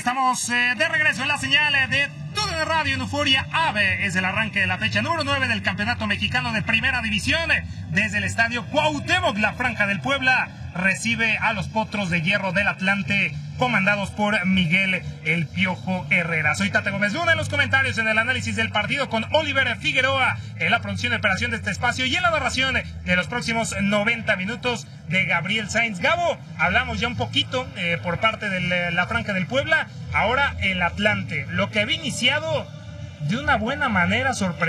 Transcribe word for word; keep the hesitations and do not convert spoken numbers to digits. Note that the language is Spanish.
Estamos eh, de regreso en la señal de T U D N Radio en Euforia Ave. Es el arranque de la fecha número nueve del Campeonato Mexicano de Primera División. Desde el Estadio Cuauhtémoc, la Franja del Puebla recibe a los Potros de Hierro del Atlante, comandados por Miguel El Piojo Herrera. Soy Tate Gómez Luna en los comentarios, en el análisis del partido con Oliver Figueroa, en la producción y operación de este espacio y en la narración de los próximos noventa minutos de Gabriel Sainz. Gabo, hablamos ya un poquito eh, por parte de la Franja del Puebla. Ahora el Atlante, lo que había iniciado de una buena manera sorprendente.